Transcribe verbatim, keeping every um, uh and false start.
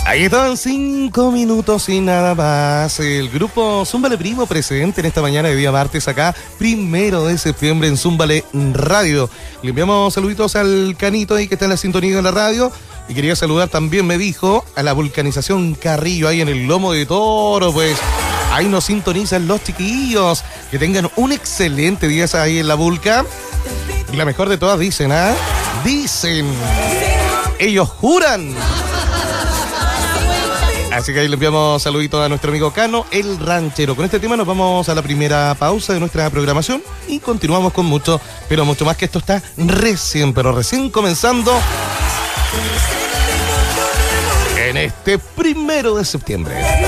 Ahí estaban cinco minutos y nada más. El grupo Zúmbale Primo presente en esta mañana de día martes acá, primero de septiembre en Zúmbale Radio. Le enviamos saluditos al Canito ahí que está en la sintonía de la radio. Y quería saludar también, me dijo, a la Vulcanización Carrillo ahí en el Lomo de Toro, pues. Ahí nos sintonizan los chiquillos. Que tengan un excelente día ahí en la Vulca. Y la mejor de todas dicen, ¿ah? ¿eh? Dicen. Ellos juran. Así que ahí le enviamos saluditos a nuestro amigo Cano, el ranchero. Con este tema nos vamos a la primera pausa de nuestra programación y continuamos con mucho, pero mucho más, que esto está recién, pero recién comenzando en este primero de septiembre.